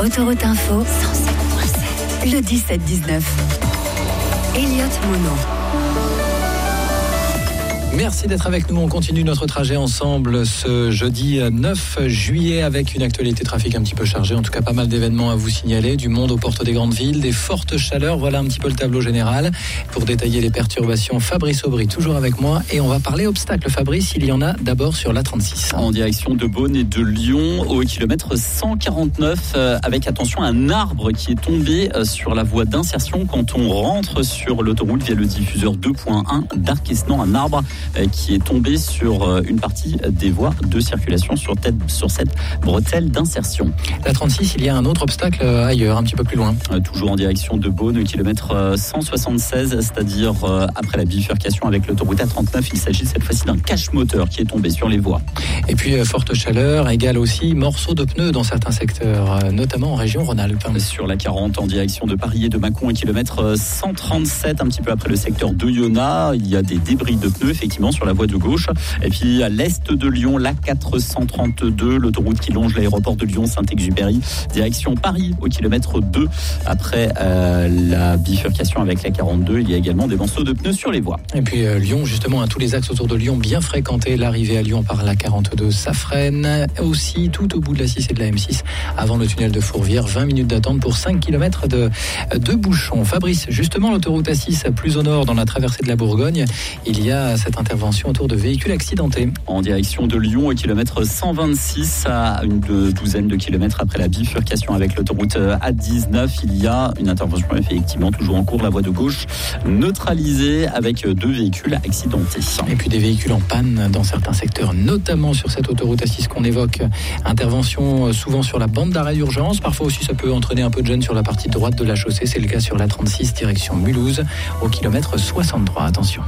Autoroute Info 107.7. Le 17-19. Elliot Mono. Merci d'être avec nous. On continue notre trajet ensemble ce jeudi 9 juillet avec une actualité trafic un petit peu chargée. En tout cas, pas mal d'événements à vous signaler. Du monde aux portes des grandes villes, des fortes chaleurs. Voilà un petit peu le tableau général. Pour détailler les perturbations, Fabrice Aubry, toujours avec moi. Et on va parler obstacles. Fabrice, il y en a d'abord sur l'A36. En direction de Beaune et de Lyon, au kilomètre 149, avec attention un arbre qui est tombé sur la voie d'insertion quand on rentre sur l'autoroute via le diffuseur 2.1 d'Arquesnan. Un arbre qui est tombé sur une partie des voies de circulation sur cette bretelle d'insertion. La 36, il y a un autre obstacle ailleurs, un petit peu plus loin. Toujours en direction de Beaune, kilomètre 176, c'est-à-dire après la bifurcation avec l'autoroute A39. Il s'agit cette fois-ci d'un cache-moteur qui est tombé sur les voies. Et puis, forte chaleur égale aussi morceaux de pneus dans certains secteurs, notamment en région Rhône-Alpes. Sur la 40, en direction de Paris et de Mâcon, kilomètre 137, un petit peu après le secteur de Yonna, il y a des débris de pneus, effectivement, sur la voie de gauche. Et puis à l'est de Lyon, la 432, l'autoroute qui longe l'aéroport de Lyon Saint-Exupéry, direction Paris au kilomètre 2. Après la bifurcation avec la 42, il y a également des morceaux de pneus sur les voies. Et puis Lyon, justement, tous les axes autour de Lyon bien fréquentés. L'arrivée à Lyon par la 42, ça freine. Aussi, tout au bout de la 6 et de la M6, avant le tunnel de Fourvière, 20 minutes d'attente pour 5 km de bouchons. Fabrice, justement, l'autoroute A6, plus au nord, dans la traversée de la Bourgogne, il y a cette intervention autour de véhicules accidentés. En direction de Lyon, au kilomètre 126, à une douzaine de kilomètres après la bifurcation avec l'autoroute A19, il y a une intervention effectivement toujours en cours, la voie de gauche neutralisée avec 2 véhicules accidentés. Et puis des véhicules en panne dans certains secteurs, notamment sur cette autoroute A6 qu'on évoque. Intervention souvent sur la bande d'arrêt d'urgence. Parfois aussi ça peut entraîner un peu de gêne sur la partie droite de la chaussée. C'est le cas sur la 36 direction Mulhouse au kilomètre 63. Attention.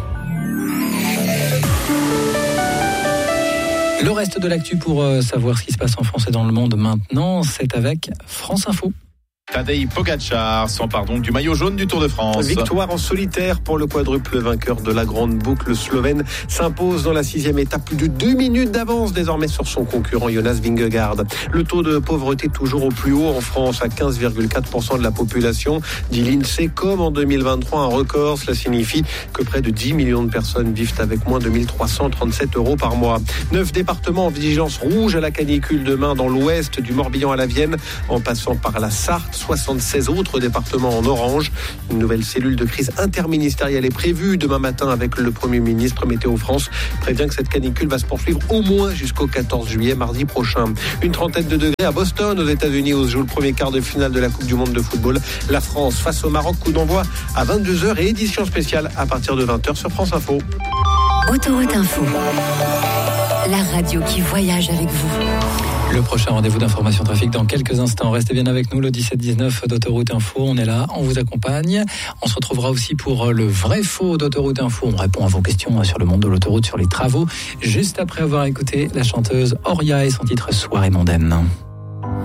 Le reste de l'actu pour savoir ce qui se passe en France et dans le monde maintenant, c'est avec France Info. Tadej Pogačar s'empare donc du maillot jaune du Tour de France. Victoire en solitaire pour le quadruple vainqueur de la grande boucle slovène. S'impose dans la 6e étape, plus de 2 minutes d'avance désormais sur son concurrent Jonas Vingegaard. Le taux de pauvreté toujours au plus haut en France, à 15,4% de la population, dit l'INSEE, comme en 2023, un record. Cela signifie que près de 10 millions de personnes vivent avec moins de 1 337 € par mois. 9 départements en vigilance rouge à la canicule demain dans l'ouest, du Morbihan à la Vienne, en passant par la Sarthe. 76 autres départements en orange. Une nouvelle cellule de crise interministérielle est prévue demain matin avec le Premier ministre. Météo France prévient que cette canicule va se poursuivre au moins jusqu'au 14 juillet, mardi prochain. Une trentaine de degrés à Boston, aux États-Unis, où se joue le premier quart de finale de la Coupe du Monde de football. La France face au Maroc, coup d'envoi à 22h et édition spéciale à partir de 20h sur France Info. Autoroute Info. La radio qui voyage avec vous. Le prochain rendez-vous d'information trafic dans quelques instants. Restez bien avec nous, le 17-19 d'Autoroute Info. On est là, on vous accompagne. On se retrouvera aussi pour le vrai faux d'Autoroute Info. On répond à vos questions sur le monde de l'autoroute, sur les travaux, juste après avoir écouté la chanteuse Oria et son titre Soirée mondaine.